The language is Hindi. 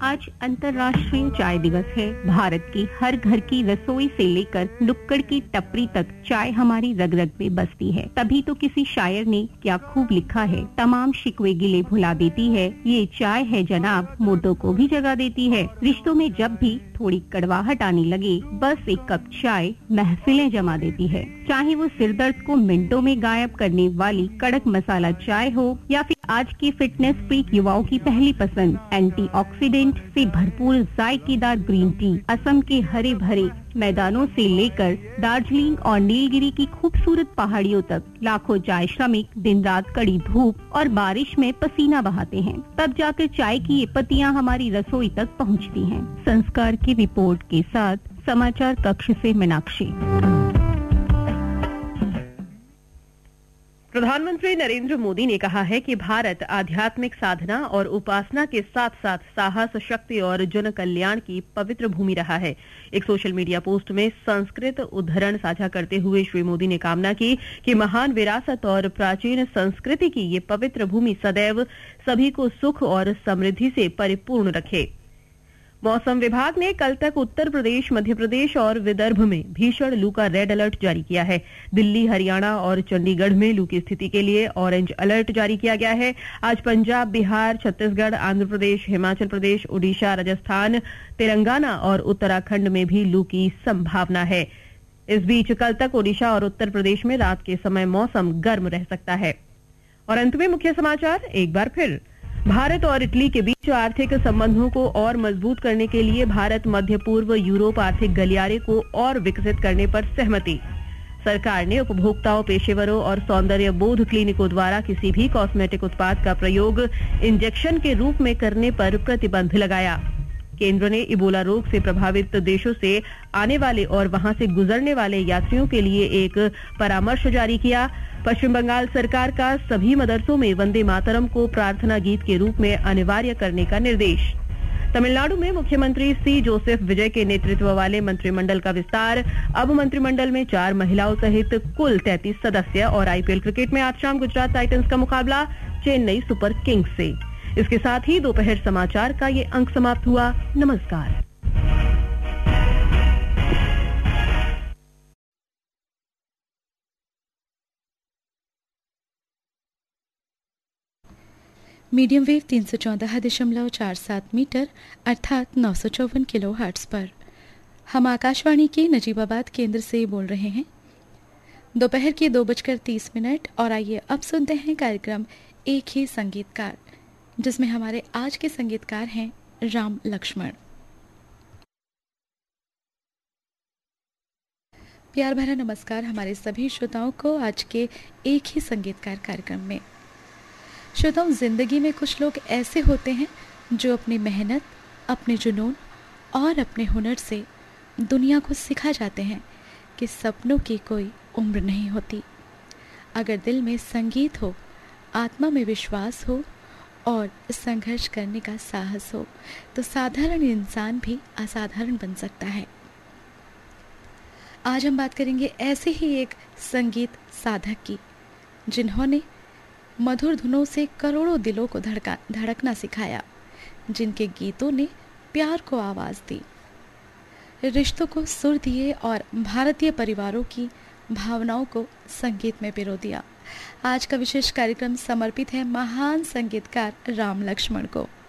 आज अंतर्राष्ट्रीय चाय दिवस है। भारत की हर घर की रसोई से लेकर नुक्कड़ की टपरी तक चाय हमारी रग रग में बसती है। तभी तो किसी शायर ने क्या खूब लिखा है, तमाम शिकवे गिले भुला देती है, ये चाय है जनाब, मुर्दों को भी जगा देती है। रिश्तों में जब भी थोड़ी कड़वाहट आने लगे, बस एक कप चाय महफिलें जमा देती है। चाहे वो सिरदर्द को मिनटों में गायब करने वाली कड़क मसाला चाय हो या फिर आज की फिटनेस फ्रीक युवाओं की पहली पसंद एंटीऑक्सीडेंट से भरपूर जायकेदार ग्रीन टी। असम के हरे भरे मैदानों से लेकर दार्जिलिंग और नीलगिरी की खूबसूरत पहाड़ियों तक लाखों चाय श्रमिक दिन रात कड़ी धूप और बारिश में पसीना बहाते हैं। तब जाकर चाय की ये पत्तियां हमारी रसोई तक पहुंचती हैं। संस्कार की रिपोर्ट के साथ समाचार कक्ष से मीनाक्षी। प्रधानमंत्री नरेंद्र मोदी ने कहा है कि भारत आध्यात्मिक साधना और उपासना के साथ साथ साहस, शक्ति और जन कल्याण की पवित्र भूमि रहा है। एक सोशल मीडिया पोस्ट में संस्कृत उद्धरण साझा करते हुए श्री मोदी ने कामना की कि महान विरासत और प्राचीन संस्कृति की ये पवित्र भूमि सदैव सभी को सुख और समृद्धि से परिपूर्ण रखे। मौसम विभाग ने कल तक उत्तर प्रदेश, मध्य प्रदेश और विदर्भ में भीषण लू का रेड अलर्ट जारी किया है। दिल्ली, हरियाणा और चंडीगढ़ में लू की स्थिति के लिए ऑरेंज अलर्ट जारी किया गया है। आज पंजाब, बिहार, छत्तीसगढ़, आंध्र प्रदेश, हिमाचल प्रदेश, ओडिशा, राजस्थान, तेलंगाना और उत्तराखंड में भी लू की संभावना है। इस बीच कल तक ओडिशा और उत्तर प्रदेश में रात के समय मौसम गर्म रह सकता है। और अंत में मुख्य समाचार एक बार फिर। भारत और इटली के बीच आर्थिक संबंधों को और मजबूत करने के लिए भारत मध्य पूर्व यूरोप आर्थिक गलियारे को और विकसित करने पर सहमति। सरकार ने उपभोक्ताओं, पेशेवरों और सौंदर्य बोध क्लिनिकों द्वारा किसी भी कॉस्मेटिक उत्पाद का प्रयोग इंजेक्शन के रूप में करने पर प्रतिबंध लगाया। केंद्र ने इबोला रोग से प्रभावित देशों से आने वाले और वहां से गुजरने वाले यात्रियों के लिए एक परामर्श जारी किया। पश्चिम बंगाल सरकार का सभी मदरसों में वंदे मातरम को प्रार्थना गीत के रूप में अनिवार्य करने का निर्देश। तमिलनाडु में मुख्यमंत्री सी जोसेफ विजय के नेतृत्व वाले मंत्रिमंडल का विस्तार। अब मंत्रिमंडल में 4 महिलाओं सहित कुल 33 सदस्य। और आईपीएल क्रिकेट में आज शाम गुजरात टाइटंस का मुकाबला चेन्नई सुपर किंग्स से। इसके साथ ही दोपहर समाचार का ये अंक समाप्त हुआ। नमस्कार। मीडियम वेव 314.47 मीटर अर्थात 954 किलो हर्ट्ज पर हम आकाशवाणी के नजीबाबाद केंद्र से बोल रहे हैं। दोपहर के 2:30 और आइए अब सुनते हैं कार्यक्रम एक ही संगीतकार, जिसमें हमारे आज के संगीतकार हैं राम लक्ष्मण। प्यार भरा नमस्कार हमारे सभी श्रोताओं को आज के एक ही संगीतकार कार्यक्रम में। श्रोताओं, जिंदगी में कुछ लोग ऐसे होते हैं जो अपनी मेहनत, अपने जुनून और अपने हुनर से दुनिया को सिखा जाते हैं कि सपनों की कोई उम्र नहीं होती। अगर दिल में संगीत हो, आत्मा में विश्वास हो और संघर्ष करने का साहस हो तो साधारण इंसान भी असाधारण बन सकता है। आज हम बात करेंगे ऐसे ही एक संगीत साधक की, जिन्होंने मधुर धुनों से करोड़ों दिलों को धड़कना सिखाया, जिनके गीतों ने प्यार को आवाज दी, रिश्तों को सुर दिए और भारतीय परिवारों की भावनाओं को संगीत में पिरो दिया। आज का विशेष कार्यक्रम समर्पित है महान संगीतकार राम लक्ष्मण को।